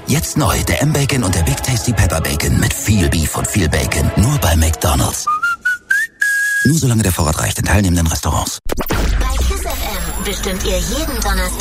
Jetzt neu, der M-Bacon und der Big Tasty Pepper Bacon mit viel Beef und viel Bacon. Nur bei McDonald's. Nur solange der Vorrat reicht in teilnehmenden Restaurants. Bei KISS FM bestimmt ihr jeden Donnerstag